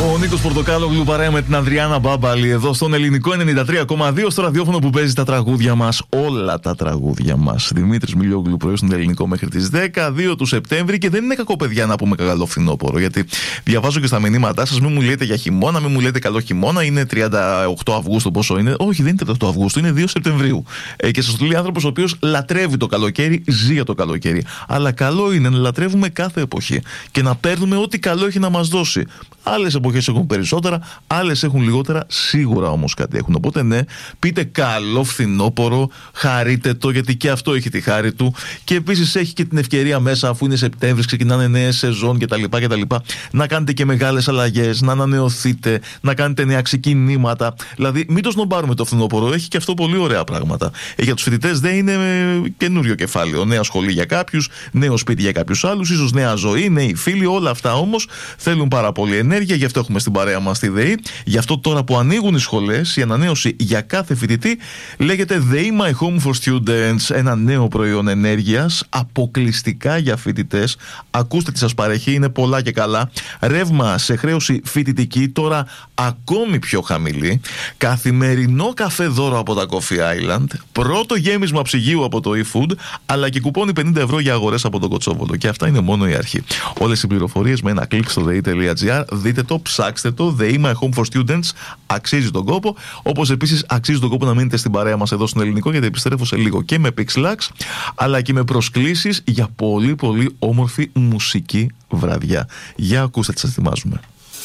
Ο Νίκος Πορτοκάλογλου παρέα με την Ανδριάννα Μπάμπαλη εδώ στον ελληνικό 93,2 στο ραδιόφωνο που παίζει τα τραγούδια μας. Όλα τα τραγούδια μας. Δημήτρης Μιλιόγλου πρωί στον ελληνικό μέχρι τις 12 του Σεπτέμβρη. Και δεν είναι κακό, παιδιά, να πούμε καλό φθινόπωρο. Γιατί διαβάζω και στα μηνύματά σας, μην μου λέτε για χειμώνα, μην μου λέτε καλό χειμώνα. Είναι 38 Αυγούστου, πόσο είναι? Όχι, δεν είναι 38 Αυγούστου, είναι 2 Σεπτεμβρίου. Και σας το λέει άνθρωπος ο οποίος λατρεύει το καλοκαίρι, ζει για το καλοκαίρι. Αλλά καλό είναι να λατρεύουμε κάθε εποχή και να παίρνουμε ό,τι καλό έχει να μας δώσει. Άλλες εποχές έχουν περισσότερα, άλλες έχουν λιγότερα, σίγουρα όμως κάτι έχουν. Οπότε ναι, πείτε καλό φθινόπωρο, χαρείτε το, γιατί και αυτό έχει τη χάρη του. Και επίσης έχει και την ευκαιρία μέσα, αφού είναι Σεπτέμβρης, ξεκινάνε νέες σεζόν κτλ. Να κάνετε και μεγάλες αλλαγές, να ανανεωθείτε, να κάνετε νέα ξεκινήματα. Δηλαδή, μην το σνομπάρουμε το φθινόπωρο, έχει και αυτό πολύ ωραία πράγματα. Για τους φοιτητές δεν είναι καινούριο κεφάλαιο. Νέα σχολή για κάποιους, νέο σπίτι για κάποιους άλλους, ίσως νέα ζωή, νέοι φίλοι, όλα αυτά όμως θέλουν πάρα πολύ ενέργεια. Γι' αυτό έχουμε στην παρέα μας τη ΔΕΗ. Γι' αυτό τώρα που ανοίγουν οι σχολές, η ανανέωση για κάθε φοιτητή λέγεται ΔΕΗ My Home for Students. Ένα νέο προϊόν ενέργειας αποκλειστικά για φοιτητές. Ακούστε τι σας παρέχει, είναι πολλά και καλά. Ρεύμα σε χρέωση φοιτητική, τώρα ακόμη πιο χαμηλή. Καθημερινό καφέ δώρο από τα Coffee Island. Πρώτο γέμισμα ψυγείου από το eFood. Αλλά και κουπόνι 50 ευρώ για αγορές από τον Κοτσόβολο. Και αυτά είναι μόνο η αρχή. Όλες οι πληροφορίες με ένα κλικ στο dei.gr. Δείτε το, ψάξτε το. The My Home for Students αξίζει τον κόπο. Όπως επίσης αξίζει τον κόπο να μείνετε στην παρέα μας εδώ στον ελληνικό, γιατί επιστρέφω σε λίγο και με Pixlax, αλλά και με προσκλήσεις για πολύ πολύ όμορφη μουσική βραδιά. Για ακούστε τι σας ετοιμάζουμε.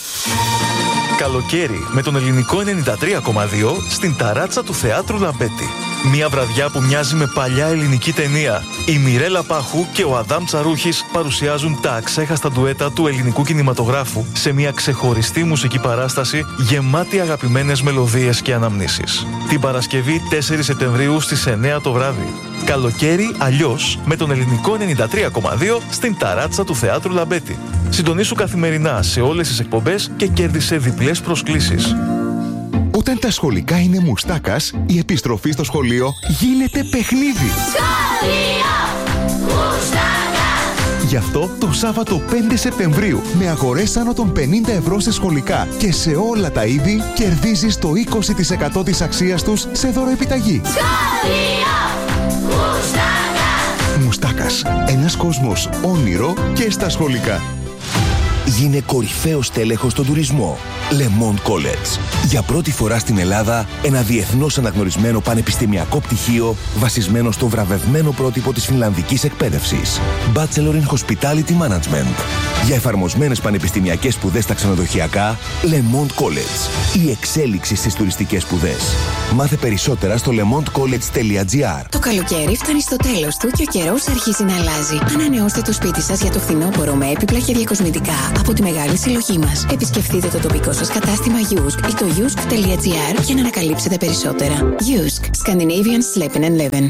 Καλοκαίρι με τον ελληνικό 93,2 στην ταράτσα του Θεάτρου Λαμπέτη. Μια βραδιά που μοιάζει με παλιά ελληνική ταινία. Η Μιρέλα Πάχου και ο Αδάμ Τσαρούχης παρουσιάζουν τα αξέχαστα ντουέτα του ελληνικού κινηματογράφου σε μια ξεχωριστή μουσική παράσταση γεμάτη αγαπημένες μελωδίες και αναμνήσεις. Την Παρασκευή 4 Σεπτεμβρίου στις 9 το βράδυ. Καλοκαίρι αλλιώς με τον ελληνικό 93,2 στην ταράτσα του Θεάτρου Λαμπέτη. Συντονίσου καθημερινά σε όλες τις εκπομπές και κέρδισε διπλές προσκλήσεις. Όταν τα σχολικά είναι μουστάκας, η επιστροφή στο σχολείο γίνεται παιχνίδι. Σχολείο Μουστάκα! Γι' αυτό το Σάββατο 5 Σεπτεμβρίου, με αγορές άνω των 50 ευρώ σε σχολικά και σε όλα τα είδη, κερδίζεις το 20% της αξίας τους σε δωροεπιταγή. Σχολείο Μουστάκα! Μουστάκας. Ένας κόσμος όνειρο και στα σχολικά. Γίνε κορυφαίος τέλεχος στον τουρισμό. Le Monde College. Για πρώτη φορά στην Ελλάδα, ένα διεθνώς αναγνωρισμένο πανεπιστημιακό πτυχίο βασισμένο στο βραβευμένο πρότυπο της φινλανδικής εκπαίδευσης. Bachelor in Hospitality Management. Για εφαρμοσμένες πανεπιστημιακές σπουδές στα ξενοδοχειακά, Le Monde College. Η εξέλιξη στις τουριστικές σπουδές. Μάθε περισσότερα στο lemondecollege.gr. Το καλοκαίρι φτάνει στο τέλος του και ο καιρός αρχίζει να αλλάζει. Ανανεώστε το σπίτι σας για το φθινόπωρο με έπιπλα και διακοσμητικά από τη μεγάλη συλλογή μας. Επισκεφτείτε το τοπικό σας κατάστημα Yusk ή το yusk.gr για να ανακαλύψετε περισσότερα. Yusk. Scandinavian Sleeping and Living.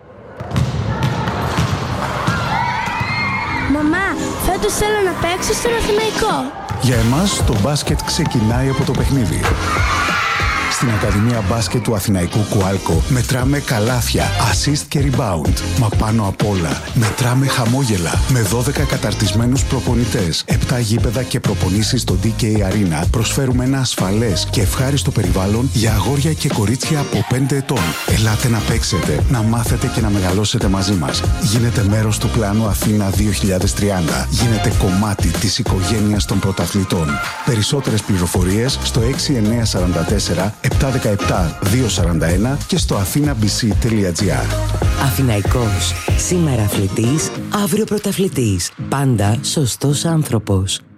Μαμά, φέτος θέλω να παίξω στον Αθηναϊκό. Για εμάς το μπάσκετ ξεκινάει από το παιχνίδι. Στην Ακαδημία Μπάσκετ του Αθηναϊκού Κουάλκο μετράμε καλάθια, assist και rebound. Μα πάνω απ' όλα μετράμε χαμόγελα. Με 12 καταρτισμένους προπονητές, 7 γήπεδα και προπονήσεις στο DK Arena, προσφέρουμε ένα ασφαλές και ευχάριστο περιβάλλον για αγόρια και κορίτσια από 5 ετών. Ελάτε να παίξετε, να μάθετε και να μεγαλώσετε μαζί μας. Γίνετε μέρος του πλάνου Αθήνα 2030. Γίνετε κομμάτι της οικογένειας των πρωταθλητών. Περισσότερες πληροφορίες στο 6944 717-241 και στο athenabc.gr. Αθηναϊκός. Σήμερα αθλητής, αύριο πρωταθλητής. Πάντα σωστός άνθρωπος.